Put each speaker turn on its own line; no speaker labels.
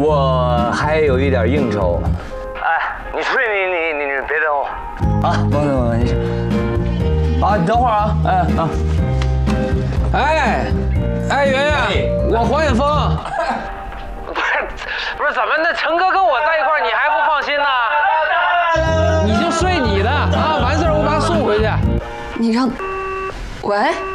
我还有一点应酬。
哎，你睡你别等我。
啊，甭，你啊，你等会儿啊，
哎，圆圆，我黄远峰。
不是，怎么那成哥跟我在一块儿，你还不放心呢？
你就睡你的啊，完事儿我把他送回去。
你让，喂。